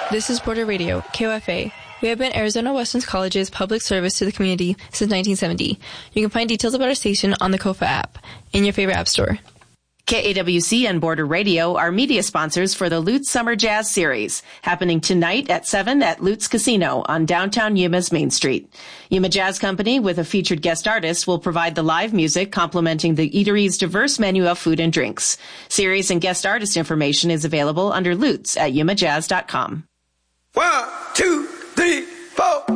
This is Border Radio, KOFA. We have been Arizona Western College's public service to the community since 1970. You can find details about our station on the KOFA app in your favorite app store. KAWC and Border Radio are media sponsors for the Lutz Summer Jazz Series, happening tonight at 7 at Lutz Casino on downtown Yuma's Main Street. Yuma Jazz Company, with a featured guest artist, will provide the live music complementing the eatery's diverse menu of food and drinks. Series and guest artist information is available under Lutz at yumajazz.com. 1, 2, 3, 4.